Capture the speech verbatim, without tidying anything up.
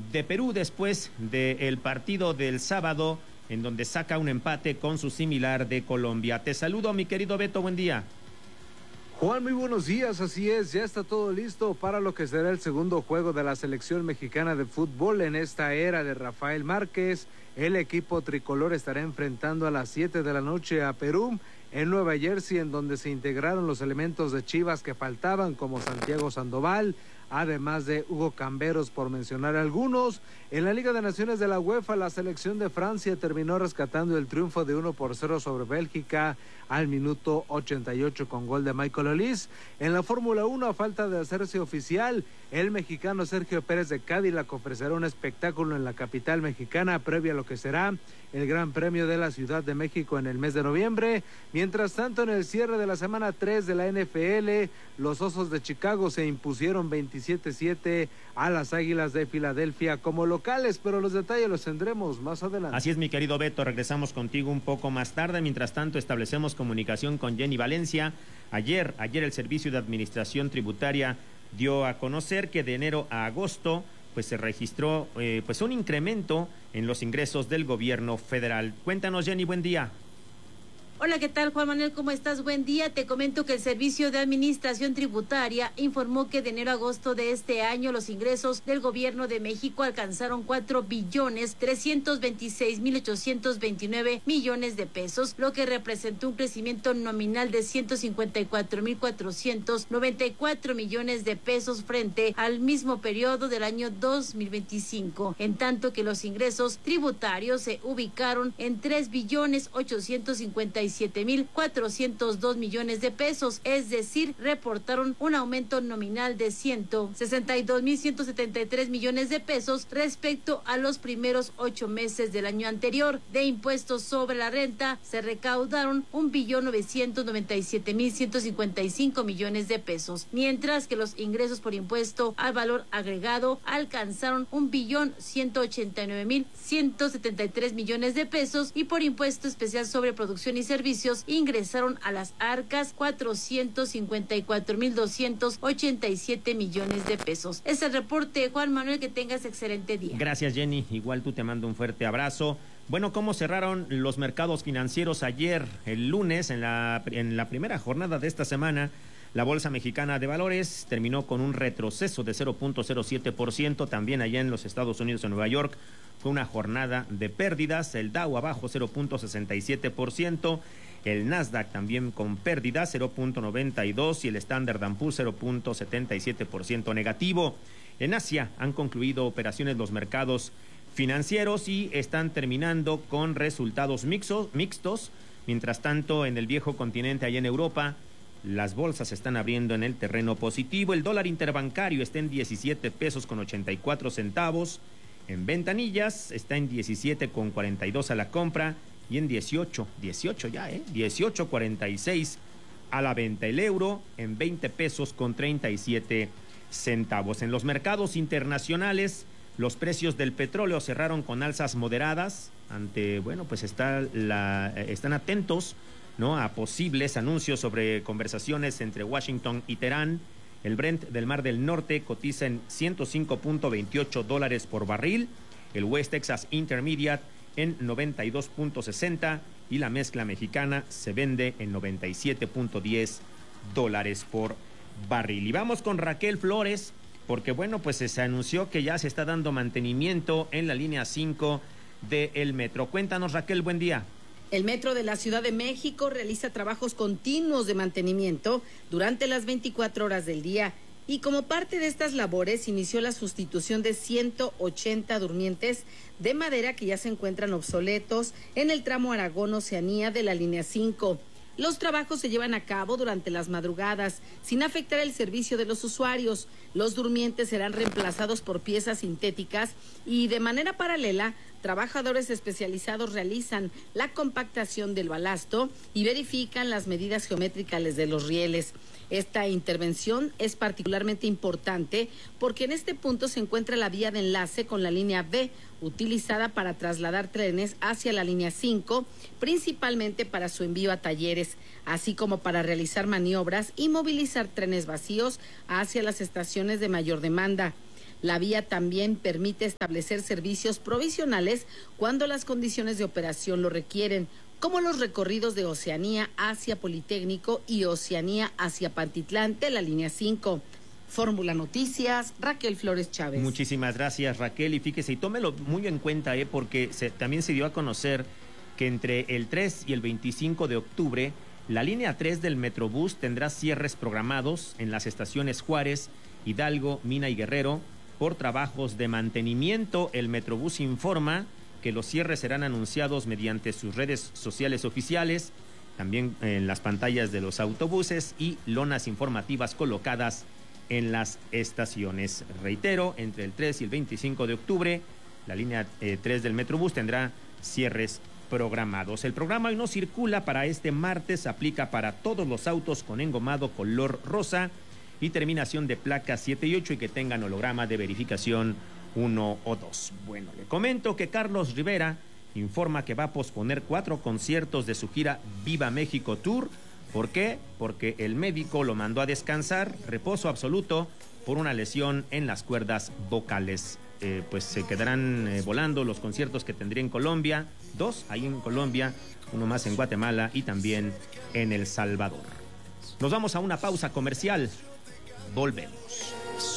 de Perú después del partido del sábado, en donde saca un empate con su similar de Colombia. Te saludo, mi querido Beto, buen día. Juan, muy buenos días, así es, ya está todo listo para lo que será el segundo juego de la selección mexicana de fútbol en esta era de Rafael Márquez. El equipo tricolor estará enfrentando a las siete de la noche a Perú en Nueva Jersey, en donde se integraron los elementos de Chivas que faltaban, como Santiago Sandoval, además de Hugo Camberos, por mencionar algunos. En la Liga de Naciones de la UEFA, la selección de Francia terminó rescatando el triunfo de uno por cero sobre Bélgica al minuto ochenta y ocho con gol de Michael Olise. En la Fórmula uno, a falta de hacerse oficial, el mexicano Sergio Pérez de Cadillac ofrecerá un espectáculo en la capital mexicana previa a lo que será el Gran Premio de la Ciudad de México en el mes de noviembre. Mientras tanto, en el cierre de la semana tres de la N F L, los Osos de Chicago se impusieron veintisiete siete a las Águilas de Filadelfia como locales, pero los detalles los tendremos más adelante. Así es, mi querido Beto, regresamos contigo un poco más tarde. Mientras tanto, establecemos comunicación con Jenny Valencia. Ayer, ayer el Servicio de Administración Tributaria dio a conocer que de enero a agosto pues se registró eh, pues un incremento en los ingresos del gobierno federal. Cuéntanos, Jenny, buen día. Hola, ¿qué tal, Juan Manuel? ¿Cómo estás? Buen día. Te comento que el Servicio de Administración Tributaria informó que de enero a agosto de este año los ingresos del gobierno de México alcanzaron cuatro billones trescientos veintiséis mil ochocientos veintinueve millones de pesos, lo que representó un crecimiento nominal de ciento cincuenta y cuatro mil cuatrocientos noventa y cuatro millones de pesos frente al mismo periodo del año dos mil veinticinco, en tanto que los ingresos tributarios se ubicaron en tres billones ochocientos cincuenta y siete mil cuatrocientos dos millones de pesos, es decir, reportaron un aumento nominal de ciento sesenta y dos mil ciento setenta y tres millones de pesos respecto a los primeros ocho meses del año anterior. De impuestos sobre la renta se recaudaron un billón novecientos noventa y siete mil ciento cincuenta y cinco millones de pesos, mientras que los ingresos por impuesto al valor agregado alcanzaron un billón ciento ochenta y nueve mil ciento setenta y tres millones de pesos, y por impuesto especial sobre producción y servicios servicios ingresaron a las arcas cuatrocientos cincuenta y cuatro mil doscientos ochenta y siete millones de pesos. Es el reporte, Juan Manuel, que tengas excelente día. Gracias, Jenny, igual tú, te mando un fuerte abrazo. Bueno, ¿cómo cerraron los mercados financieros ayer, el lunes, en la, en la primera jornada de esta semana? La Bolsa Mexicana de Valores terminó con un retroceso de cero punto cero siete por ciento, también allá en los Estados Unidos, en Nueva York, fue una jornada de pérdidas. El Dow abajo cero punto sesenta y siete por ciento, el Nasdaq también con pérdidas cero punto noventa y dos por ciento y el Standard and Poor's cero punto setenta y siete por ciento negativo. En Asia han concluido operaciones los mercados financieros y están terminando con resultados mixos, mixtos. Mientras tanto, en el viejo continente, allá en Europa, las bolsas se están abriendo en el terreno positivo. El dólar interbancario está en diecisiete pesos con ochenta y cuatro centavos. En ventanillas está en diecisiete con cuarenta y dos a la compra y en dieciocho, dieciocho ya, ¿eh? dieciocho cuarenta y seis a la venta. El euro en veinte pesos con treinta y siete centavos. En los mercados internacionales, los precios del petróleo cerraron con alzas moderadas ante, bueno, pues está la, están atentos, ¿no?, a posibles anuncios sobre conversaciones entre Washington y Teherán. El Brent del Mar del Norte cotiza en ciento cinco punto veintiocho dólares por barril, el West Texas Intermediate en noventa y dos punto sesenta y la mezcla mexicana se vende en noventa y siete punto diez dólares por barril. Y vamos con Raquel Flores, porque bueno, pues se anunció que ya se está dando mantenimiento en la línea cinco del metro. Cuéntanos, Raquel, buen día. El Metro de la Ciudad de México realiza trabajos continuos de mantenimiento durante las veinticuatro horas del día y como parte de estas labores inició la sustitución de ciento ochenta durmientes de madera que ya se encuentran obsoletos en el tramo Aragón-Oceanía de la línea cinco. Los trabajos se llevan a cabo durante las madrugadas, sin afectar el servicio de los usuarios. Los durmientes serán reemplazados por piezas sintéticas y, de manera paralela, trabajadores especializados realizan la compactación del balasto y verifican las medidas geométricas de los rieles. Esta intervención es particularmente importante porque en este punto se encuentra la vía de enlace con la línea B, utilizada para trasladar trenes hacia la línea cinco, principalmente para su envío a talleres, así como para realizar maniobras y movilizar trenes vacíos hacia las estaciones de mayor demanda. La vía también permite establecer servicios provisionales cuando las condiciones de operación lo requieren, como los recorridos de Oceanía hacia Politécnico y Oceanía hacia Pantitlán de la línea cinco. Fórmula Noticias, Raquel Flores Chávez. Muchísimas gracias, Raquel, y fíjese, y tómelo muy en cuenta, eh, porque se, también se dio a conocer que entre el tres y el veinticinco de octubre, la línea tres del Metrobús tendrá cierres programados en las estaciones Juárez, Hidalgo, Mina y Guerrero por trabajos de mantenimiento. El Metrobús informa que los cierres serán anunciados mediante sus redes sociales oficiales, también en las pantallas de los autobuses y lonas informativas colocadas en las estaciones. Reitero, entre el tres y el veinticinco de octubre, la línea eh, tres del Metrobús tendrá cierres programados. El programa hoy no circula para este martes, aplica para todos los autos con engomado color rosa y terminación de placas siete y ocho y que tengan holograma de verificación uno o dos. Bueno, le comento que Carlos Rivera informa que va a posponer cuatro conciertos de su gira Viva México Tour. ¿Por qué? Porque el médico lo mandó a descansar, reposo absoluto, por una lesión en las cuerdas vocales. Eh, pues se quedarán eh, volando los conciertos que tendría en Colombia, dos ahí en Colombia, uno más en Guatemala y también en El Salvador. Nos vamos a una pausa comercial. Volvemos.